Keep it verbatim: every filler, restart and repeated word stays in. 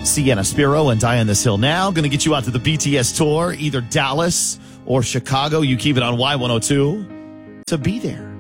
Sienna Spiro and Die on This Hill Now. Going to get you out to the B T S tour, either Dallas or Chicago. You keep it on Y one oh two to be there.